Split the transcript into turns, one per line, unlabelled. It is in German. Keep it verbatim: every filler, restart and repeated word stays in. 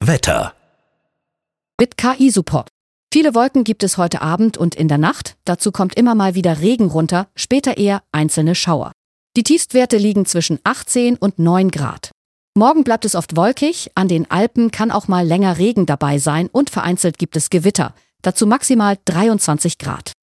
Wetter.
Mit K I-Support. Viele Wolken gibt es heute Abend und in der Nacht. Dazu kommt immer mal wieder Regen runter, später eher einzelne Schauer. Die Tiefstwerte liegen zwischen achtzehn und neun Grad. Morgen bleibt es oft wolkig, an den Alpen kann auch mal länger Regen dabei sein und vereinzelt gibt es Gewitter. Dazu maximal dreiundzwanzig Grad.